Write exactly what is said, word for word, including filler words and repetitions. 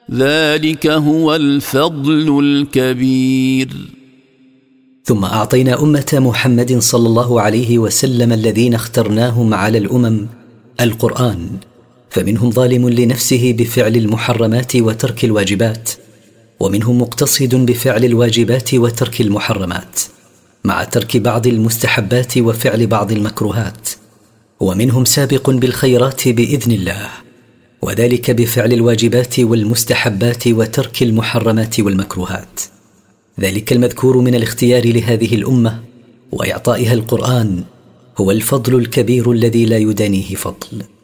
ذلك هو الفضل الكبير. ثم أعطينا أمة محمد صلى الله عليه وسلم الذين اخترناهم على الأمم القرآن، فمنهم ظالم لنفسه بفعل المحرمات وترك الواجبات، ومنهم مقتصد بفعل الواجبات وترك المحرمات مع ترك بعض المستحبات وفعل بعض المكروهات، ومنهم سابق بالخيرات بإذن الله، وذلك بفعل الواجبات والمستحبات وترك المحرمات والمكروهات. ذلك المذكور من الاختيار لهذه الأمة وإعطائها القرآن هو الفضل الكبير الذي لا يدانيه فضل.